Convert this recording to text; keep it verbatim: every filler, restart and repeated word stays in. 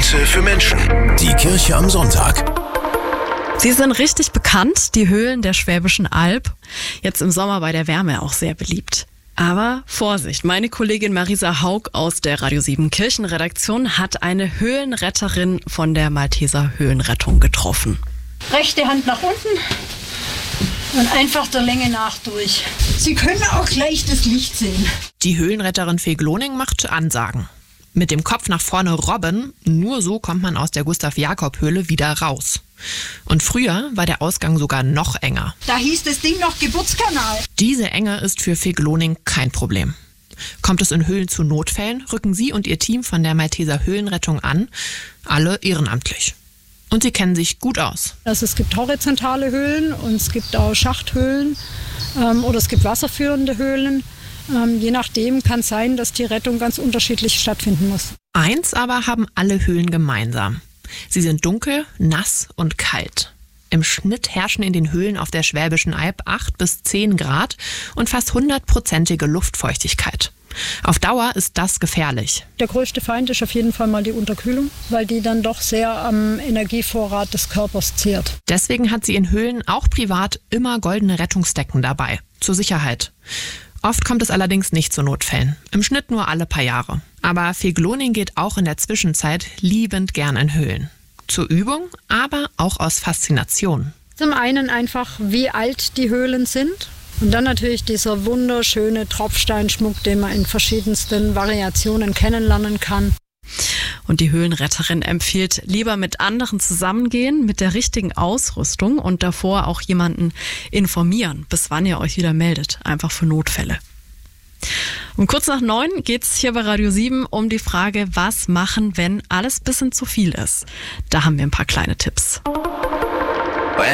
Impulse für Menschen. Die Kirche am Sonntag. Sie sind richtig bekannt, die Höhlen der Schwäbischen Alb. Jetzt im Sommer bei der Wärme auch sehr beliebt. Aber Vorsicht, meine Kollegin Marisa Haug aus der Radio sieben Kirchenredaktion hat eine Höhlenretterin von der Malteser Höhlenrettung getroffen. Rechte Hand nach unten und einfach der Länge nach durch. Sie können auch gleich das Licht sehen. Die Höhlenretterin Fee Gloning macht Ansagen. Mit dem Kopf nach vorne robben, nur so kommt man aus der Gustav-Jakob-Höhle wieder raus. Und früher war der Ausgang sogar noch enger. Da hieß das Ding noch Geburtskanal. Diese Enge ist für Fee Gloning kein Problem. Kommt es in Höhlen zu Notfällen, rücken sie und ihr Team von der Malteser Höhlenrettung an, alle ehrenamtlich. Und sie kennen sich gut aus. Also es gibt horizontale Höhlen und es gibt auch Schachthöhlen ähm, oder es gibt wasserführende Höhlen. Ähm, je nachdem kann es sein, dass die Rettung ganz unterschiedlich stattfinden muss. Eins aber haben alle Höhlen gemeinsam. Sie sind dunkel, nass und kalt. Im Schnitt herrschen in den Höhlen auf der Schwäbischen Alb acht bis zehn Grad und fast hundertprozentige Luftfeuchtigkeit. Auf Dauer ist das gefährlich. Der größte Feind ist auf jeden Fall mal die Unterkühlung, weil die dann doch sehr am Energievorrat des Körpers zehrt. Deswegen hat sie in Höhlen auch privat immer goldene Rettungsdecken dabei, zur Sicherheit. Oft kommt es allerdings nicht zu Notfällen, im Schnitt nur alle paar Jahre. Aber Fee Gloning geht auch in der Zwischenzeit liebend gern in Höhlen. Zur Übung, aber auch aus Faszination. Zum einen einfach, wie alt die Höhlen sind. Und dann natürlich dieser wunderschöne Tropfsteinschmuck, den man in verschiedensten Variationen kennenlernen kann. Und die Höhlenretterin empfiehlt, lieber mit anderen zusammengehen, mit der richtigen Ausrüstung und davor auch jemanden informieren, bis wann ihr euch wieder meldet, einfach für Notfälle. Um kurz nach neun geht es hier bei Radio sieben um die Frage, was machen, wenn alles ein bisschen zu viel ist. Da haben wir ein paar kleine Tipps.